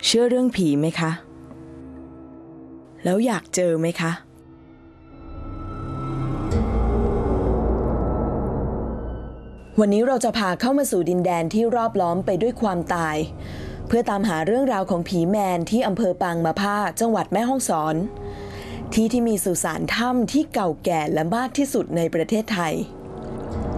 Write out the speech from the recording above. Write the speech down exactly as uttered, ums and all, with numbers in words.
เชื่อเรื่องผีไหมคะแล้วอยากเจอไหมคะวันนี้เราจะพาเข้ามาสู่ดินแดนที่รอบล้อมไปด้วยความตายเพื่อตามหาเรื่องราวของผีแมนที่อำเภอปางมะผ้าจังหวัดแม่ฮ่องสอนที่ที่มีสุสานถ้ำที่เก่าแก่และมากที่สุดในประเทศไทย